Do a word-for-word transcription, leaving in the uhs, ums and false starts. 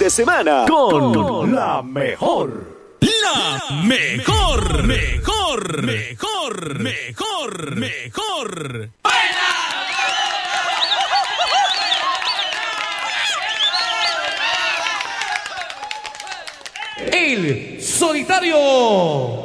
de semana con, con la mejor. La mejor, mejor, mejor, mejor, mejor. El solitario.